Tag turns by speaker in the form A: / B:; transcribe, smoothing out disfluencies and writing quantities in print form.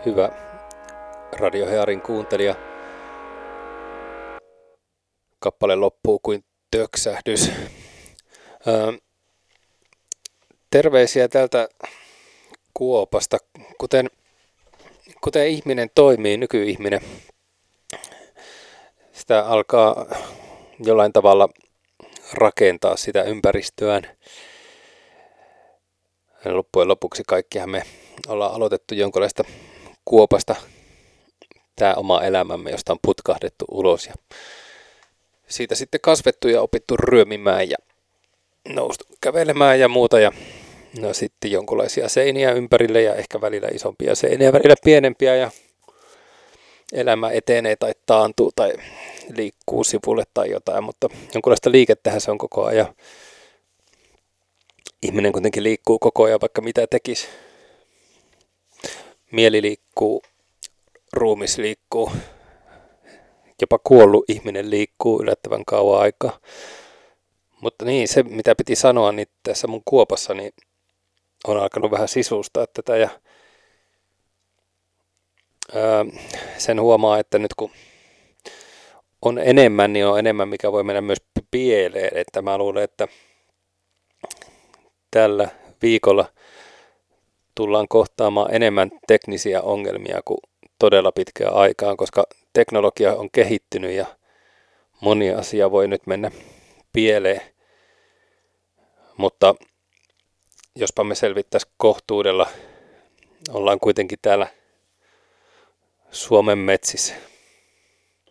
A: Hyvä Radio Hearin kuuntelija. Kappale loppuu kuin töksähdys. Terveisiä tältä Kuopasta. Kuten ihminen toimii, nykyihminen, sitä alkaa jollain tavalla rakentaa sitä ympäristöään. Loppujen lopuksi kaikkihan me ollaan aloitettu jonkinlaista kuopasta tämä oma elämämme, josta on putkahdettu ulos ja siitä sitten kasvettu ja opittu ryömimään ja noustu kävelemään ja muuta ja no sitten jonkinlaisia seiniä ympärille ja ehkä välillä isompia seiniä, välillä pienempiä ja elämä etenee tai taantuu tai liikkuu sivulle tai jotain, mutta jonkinlaista liikettähän se on koko ajan. Ihminen kuitenkin liikkuu koko ajan, vaikka mitä tekisi. Mieli liikkuu, ruumis liikkuu, jopa kuollut ihminen liikkuu yllättävän kauan aikaa. Mutta niin, se mitä piti sanoa, niin tässä mun kuopassa niin on alkanut vähän sisustaa tätä ja sen huomaa, että nyt kun on enemmän, niin on enemmän, mikä voi mennä myös pieleen. Että mä luulen, että tällä viikolla tullaan kohtaamaan enemmän teknisiä ongelmia kuin todella pitkään aikaan, koska teknologia on kehittynyt ja moni asia voi nyt mennä pieleen. Mutta jospa me selvittäisiin kohtuudella, ollaan kuitenkin täällä Suomen metsissä.